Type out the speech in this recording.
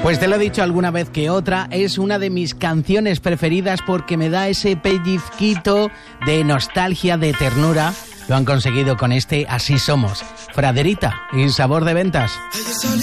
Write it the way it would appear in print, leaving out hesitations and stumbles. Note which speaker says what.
Speaker 1: Pues te lo he dicho alguna vez que otra, es una de mis canciones preferidas porque me da ese pellizquito de nostalgia, de ternura. Lo han conseguido con este Así Somos. Fraderita y Sabor de Ventas.